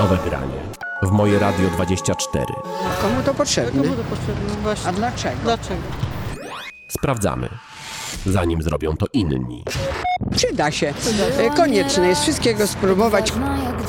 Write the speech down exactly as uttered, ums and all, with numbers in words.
Nowe granie. W Moje Radio dwadzieścia cztery. A komu to potrzebne? Komu to potrzebne? Właśnie. A dlaczego? Dlaczego? Sprawdzamy, zanim zrobią to inni. Przyda się. E, Konieczne jest wszystkiego spróbować.